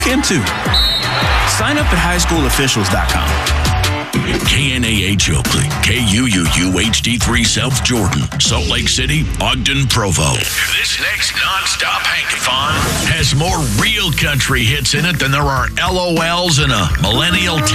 into. Sign up at highschoolofficials.com. KNAH Oakley, KUUU HD3 South Jordan, Salt Lake City, Ogden, Provo. This next nonstop hankathon has more real country hits in it than there are LOLs in a millennial